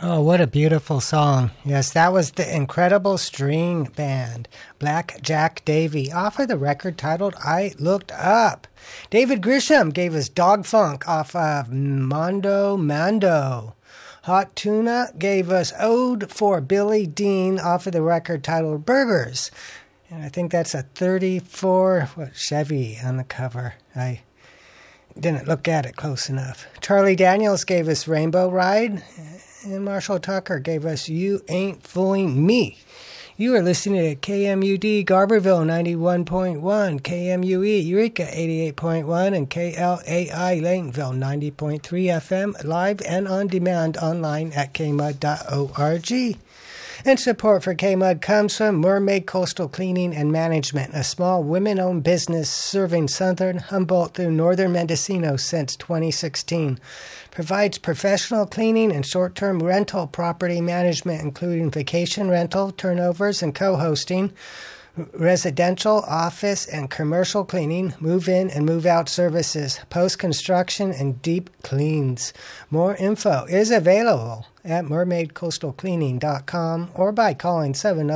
Oh, what a beautiful song. Yes, that was the Incredible String Band, Black Jack Davy, off of the record titled I Looked Up. David Grisham gave us Dog Funk off of Mondo Mando. Hot Tuna gave us Ode for Billy Dean off of the record titled Burgers. And I think that's a 34 Chevy on the cover. I didn't look at it close enough. Charlie Daniels gave us Rainbow Ride. And Marshall Tucker gave us You Ain't Fooling Me. You are listening to KMUD Garberville 91.1, KMUE Eureka 88.1, and KLAI Laytonville 90.3 FM, live and on demand online at kmud.org. And support for KMUD comes from Mermaid Coastal Cleaning and Management, a small women-owned business serving southern Humboldt through northern Mendocino since 2016. Provides professional cleaning and short-term rental property management, including vacation rental, turnovers, and co-hosting, residential, office, and commercial cleaning, move-in and move-out services, post-construction, and deep cleans. More info is available at mermaidcoastalcleaning.com or by calling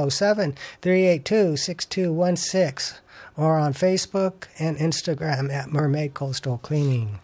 707-382-6216 or on Facebook and Instagram at Mermaid Coastal Cleaning.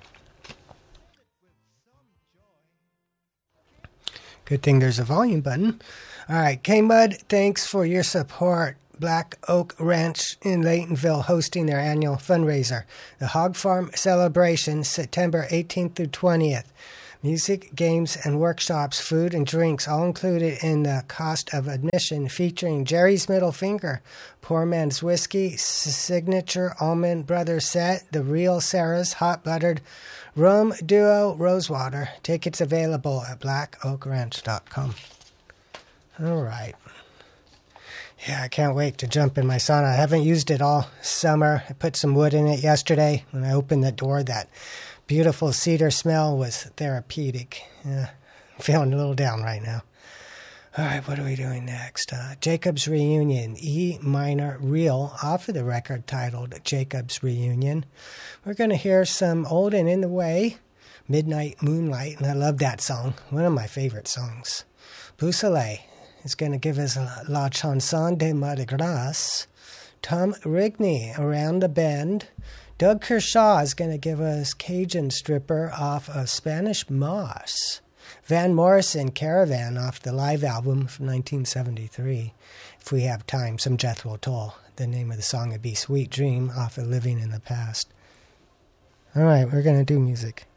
Good thing there's a volume button. All right, K-Mud, thanks for your support. Black Oak Ranch in Laytonville hosting their annual fundraiser, the Hog Farm Celebration, September 18th through 20th. Music, games, and workshops, food, and drinks all included in the cost of admission, featuring Jerry's Middle Finger, Poor Man's Whiskey, Signature Allman Brothers Set, The Real Sarah's Hot Buttered Rum Duo Rosewater. Tickets available at blackoakranch.com. All right. Yeah, I can't wait to jump in my sauna. I haven't used it all summer. I put some wood in it yesterday. When I opened the door, that beautiful cedar smell was therapeutic. I'm feeling a little down right now. All right, what are we doing next? Jacob's Reunion, E minor real, off of the record titled Jacob's Reunion. We're going to hear some Old and In the Way, Midnight Moonlight, and I love that song. One of my favorite songs. Beausoleil is going to give us La Chanson de Mardi Gras. Tom Rigney, Around the Bend. Doug Kershaw is going to give us Cajun Stripper off of Spanish Moss. Van Morrison, Caravan off the live album from 1973. If we have time, some Jethro Tull. The name of the song would be Sweet Dream off of Living in the Past. All right, we're going to do music.